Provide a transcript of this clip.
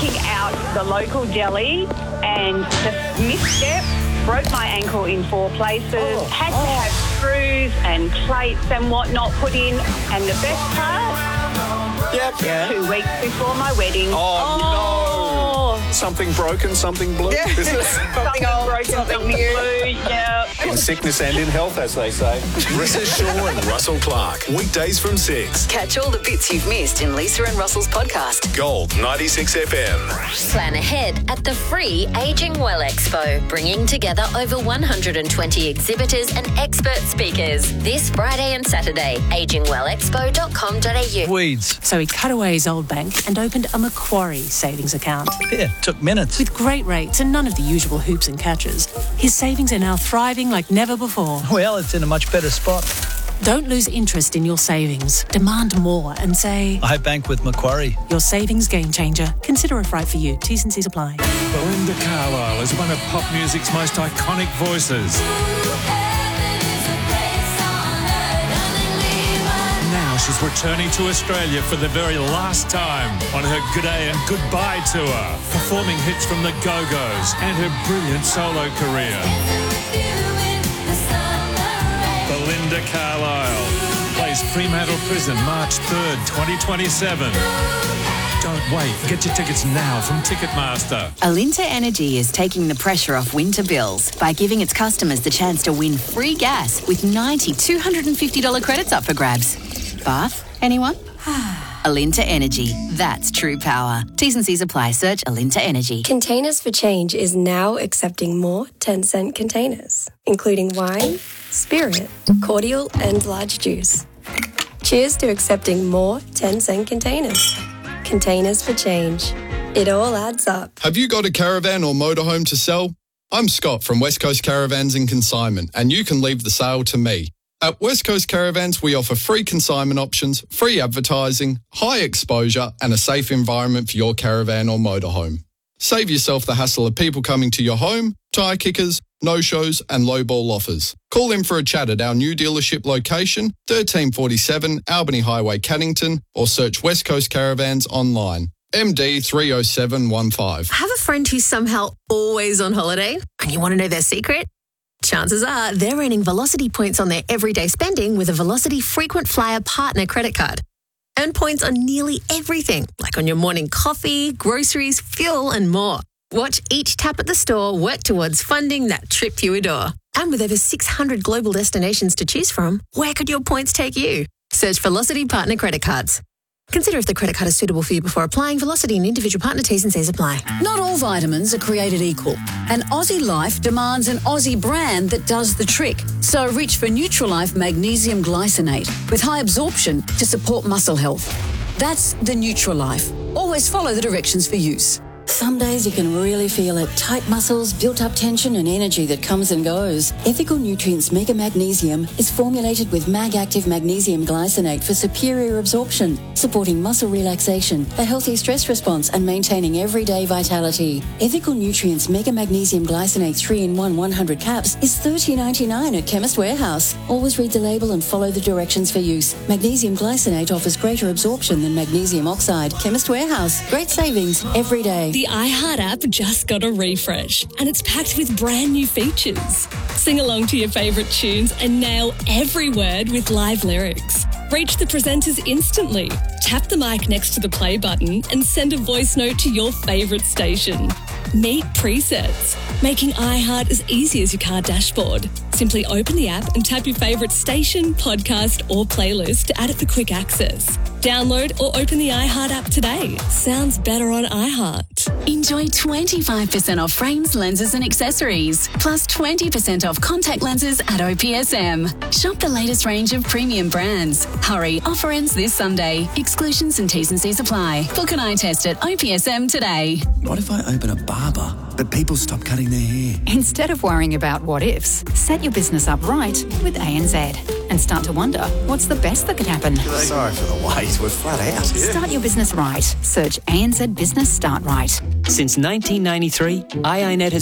working out the local deli and just misstep, broke my ankle in 4 places, had to have screws and plates and whatnot put in. And the best part, 2 weeks before my wedding. Oh, no. Something broken, something blue. Yeah. Something old, broken, something something new. blue, yeah. In sickness and in health, as they say. Lisa Shaw and Russell Clark. Weekdays from 6. Catch all the bits you've missed in Lisa and Russell's podcast. Gold 96 FM. Plan ahead at the free Ageing Well Expo, bringing together over 120 exhibitors and expert speakers. This Friday and Saturday, agingwellexpo.com.au. Weeds. So he cut away his old bank and opened a Macquarie savings account. Yeah, took minutes. With great rates and none of the usual hoops and catches, his savings are now thriving like never before. Well, it's in a much better spot. Don't lose interest in your savings. Demand more and say, I bank with Macquarie. your savings game changer. Consider if right for you. T's and C's apply. Belinda Carlisle is one of pop music's most iconic voices. Now she's returning to Australia for the very last time on her G'day and Goodbye tour, performing hits from the Go-Go's and her brilliant solo career. Belinda Carlisle plays Fremantle Prison March 3rd, 2027. Don't wait. Get your tickets now from Ticketmaster. Alinta Energy is taking the pressure off winter bills by giving its customers the chance to win free gas with 90 $250 credits up for grabs. Bath? Anyone? Alinta Energy. That's true power. T's and C's apply. Search Alinta Energy. Containers for Change is now accepting more 10-cent containers, including wine, spirit, cordial, and large juice. Cheers to accepting more 10-cent containers. Containers for Change. It all adds up. Have you got a caravan or motorhome to sell? I'm Scott from West Coast Caravans and Consignment, and you can leave the sale to me. At West Coast Caravans, we offer free consignment options, free advertising, high exposure, and a safe environment for your caravan or motorhome. Save yourself the hassle of people coming to your home, tyre kickers, no-shows, and low-ball offers. Call in for a chat at our new dealership location, 1347 Albany Highway, Cannington, or search West Coast Caravans online. MD 30715. Have a friend who's somehow always on holiday and you want to know their secret? Chances are they're earning Velocity points on their everyday spending with a Velocity Frequent Flyer Partner credit card. Earn points on nearly everything, like on your morning coffee, groceries, fuel, and more. Watch each tap at the store work towards funding that trip you adore. And with over 600 global destinations to choose from, where could your points take you? Search Velocity Partner credit cards. Consider if the credit card is suitable for you before applying. Velocity and individual partner T's and C's apply. Not all vitamins are created equal, and Aussie Life demands an Aussie brand that does the trick. So reach for Nutrilife Magnesium Glycinate with high absorption to support muscle health. That's the Nutrilife. Always follow the directions for use. Some days you can really feel it. Tight muscles, built-up tension and energy that comes and goes. Ethical Nutrients Mega Magnesium is formulated with Mag-Active Magnesium Glycinate for superior absorption, supporting muscle relaxation, a healthy stress response and maintaining everyday vitality. Ethical Nutrients Mega Magnesium Glycinate 3-in-1 100 caps is $30.99 at Chemist Warehouse. Always read the label and follow the directions for use. Magnesium Glycinate offers greater absorption than magnesium oxide. Chemist Warehouse. Great savings every day. The iHeart app just got a refresh and it's packed with brand new features. Sing along to your favourite tunes and nail every word with live lyrics. Reach the presenters instantly. Tap the mic next to the play button and send a voice note to your favourite station. Meet presets, making iHeart as easy as your car dashboard. Simply open the app and tap your favourite station, podcast or playlist to add it for quick access. Download or open the iHeart app today. Sounds better on iHeart. Enjoy 25% off frames, lenses and accessories, plus 20% off contact lenses at OPSM. Shop the latest range of premium brands. Hurry, offer ends this Sunday. Exclusions and T's and C's apply. Book an eye test at OPSM today. What if I open a barber, but people stop cutting their hair? Instead of worrying about what ifs, set your business up right with ANZ and start to wonder what's the best that could happen. Sorry for the wait, we're flat out. Start your business right. Search ANZ Business Start Right. Since 1993, iiNet has